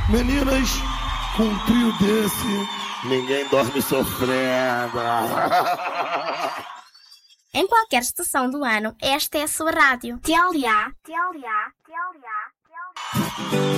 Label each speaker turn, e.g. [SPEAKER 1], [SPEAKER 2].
[SPEAKER 1] Meninas, com um trio desse, ninguém dorme sofrendo.
[SPEAKER 2] Em qualquer estação do ano, esta é a sua rádio.
[SPEAKER 3] TLA.